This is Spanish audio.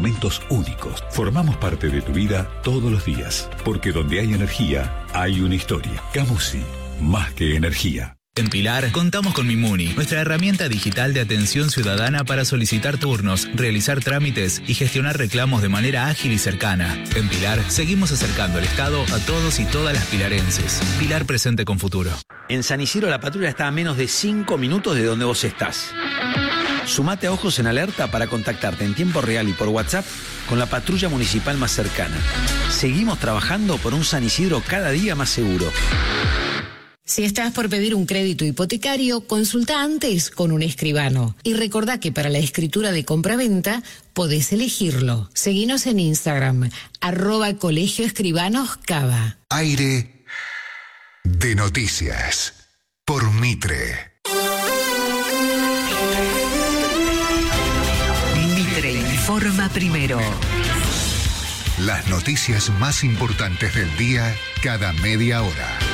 momentos únicos. Formamos parte de tu vida todos los días. Porque donde hay energía, hay una historia. Camusi, más que energía. En Pilar contamos con Mimuni, nuestra herramienta digital de atención ciudadana para solicitar turnos, realizar trámites y gestionar reclamos de manera ágil y cercana. En Pilar seguimos acercando el Estado a todos y todas las pilarenses. Pilar presente con futuro. En San Isidro la patrulla está a menos de 5 minutos de donde vos estás. Sumate a Ojos en Alerta para contactarte en tiempo real y por WhatsApp con la patrulla municipal más cercana. Seguimos trabajando por un San Isidro cada día más seguro. Si estás por pedir un crédito hipotecario, consulta antes con un escribano. Y recordá que para la escritura de compraventa podés elegirlo. Seguinos en Instagram, @Colegio Escribanos Cava. Aire de noticias por Mitre. Mitre informa primero. Las noticias más importantes del día cada media hora.